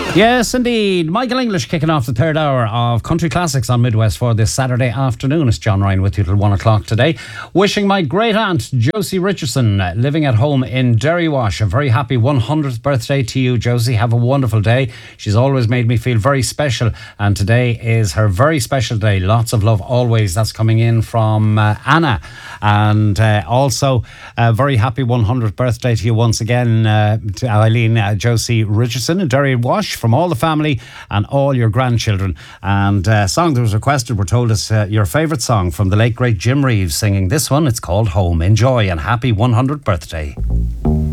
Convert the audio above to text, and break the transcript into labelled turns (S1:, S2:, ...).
S1: Yes, indeed. Michael English kicking off the third hour of Country Classics on Midwest for this Saturday afternoon. It's John Ryan with you till 1 o'clock today. Wishing my great aunt, Josie Richardson, living at home in Derrywash, a very happy 100th birthday to you, Josie. Have a wonderful day. She's always made me feel very special, and today is her very special day. Lots of love always. That's coming in from Anna. And also, a very happy 100th birthday to you once again, to Eileen Josie Richardson in Derrywash, from all the family and all your grandchildren. And song that was requested, we're told, is your favourite song from the late great Jim Reeves singing this one. It's called Home. Enjoy and happy 100th birthday.